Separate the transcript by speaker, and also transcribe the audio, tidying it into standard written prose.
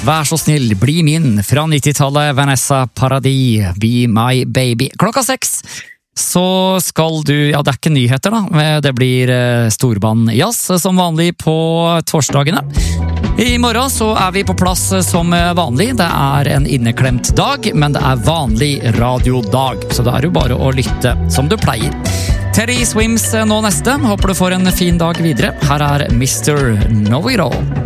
Speaker 1: vær så snill, bli min fra 90-tallet, Vanessa Paradis, Be My Baby. 6:00 så skal du, ja det er ikke nyheter da, det blir storband-jazz som vanlig på torsdagene. I morgen så er vi på plass som vanlig, det er en inneklemt dag, men det er vanlig radiodag, så det er jo bare å lytte som du pleier. Teddy Swims nå neste, håper du får en fin dag videre. Her er Mr. Know It All.